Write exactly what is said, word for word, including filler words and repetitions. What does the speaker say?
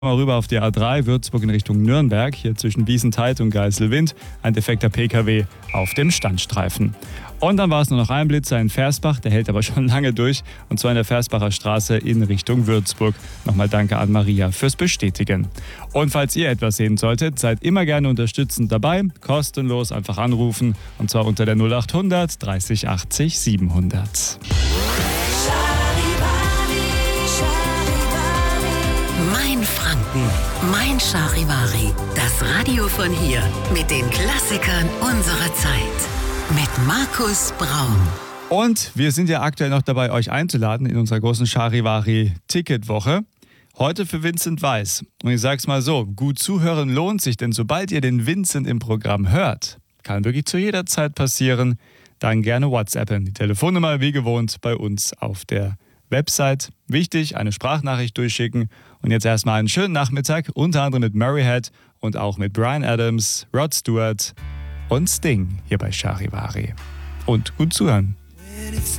Mal rüber auf die A drei, Würzburg in Richtung Nürnberg, hier zwischen Wiesenthal und Geiselwind, ein defekter P K W auf dem Standstreifen. Und dann war es nur noch ein Blitzer in Versbach, der hält aber schon lange durch, und zwar in der Versbacher Straße in Richtung Würzburg. Nochmal danke an Maria fürs Bestätigen. Und falls ihr etwas sehen solltet, seid immer gerne unterstützend dabei, kostenlos einfach anrufen, und zwar unter der null acht hundert dreißig achtzig siebenhundert. Mein Franken, mein Charivari, das Radio von hier mit den Klassikern unserer Zeit. Mit Markus Braun. Und wir sind ja aktuell noch dabei, euch einzuladen in unserer großen Charivari-Ticketwoche. Heute für Vincent Weiss. Und ich sag's mal so, gut zuhören lohnt sich, denn sobald ihr den Vincent im Programm hört, kann wirklich zu jeder Zeit passieren, dann gerne WhatsAppen. Die Telefonnummer wie gewohnt bei uns auf der Website. Wichtig, eine Sprachnachricht durchschicken. Und jetzt erstmal einen schönen Nachmittag, unter anderem mit Murray Head und auch mit Bryan Adams, Rod Stewart und Sting hier bei Charivari. Und gut zuhören. When it's